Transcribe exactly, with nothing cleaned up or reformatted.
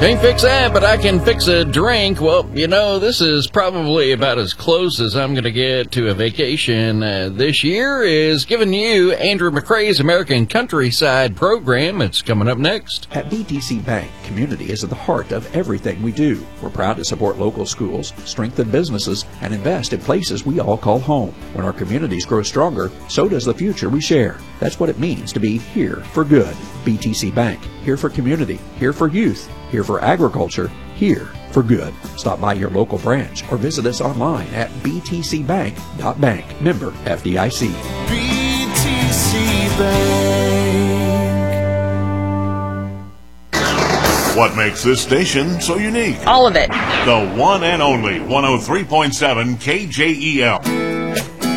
Can't fix that, but I can fix a drink. Well, you know, this is probably about as close as I'm going to get to a vacation uh, this year is giving you Andrew McCrae's American Countryside program. It's coming up next. At B T C Bank, community is at the heart of everything we do. We're proud to support local schools, strengthen businesses, and invest in places we all call home. When our communities grow stronger, so does the future we share. That's what it means to be here for good. B T C Bank, here for community, here for youth, here for agriculture, here for good. Stop by your local branch or visit us online at b t c bank dot bank. Member F D I C. B T C Bank. What makes this station so unique? All of it. The one and only one oh three point seven K J E L.